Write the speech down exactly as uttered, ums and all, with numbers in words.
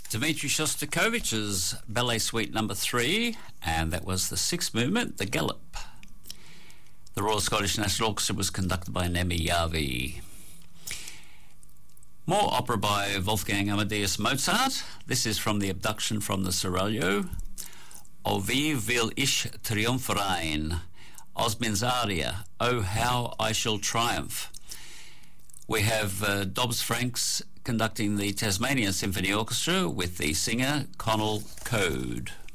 Dmitri Shostakovich's Ballet Suite number three, and that was the sixth movement, the Gallop. The Royal Scottish National Orchestra was conducted by Nemi Yavi. More opera by Wolfgang Amadeus Mozart. This is from the Abduction from the Seraglio. O wie will ich triumphieren, Osmin's aria, Oh how I shall triumph. We have uh, Dobbs Franks conducting the Tasmanian Symphony Orchestra with the singer Connell Code.